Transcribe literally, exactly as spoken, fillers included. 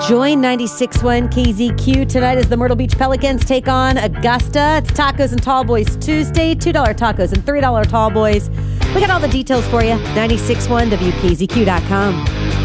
Join ninety-six point one K Z Q tonight as the Myrtle Beach Pelicans take on Augusta. It's Tacos and Tall Boys Tuesday, two dollar tacos and three dollar tall boys. We got all the details for you, ninety-six point one W K Z Q dot com.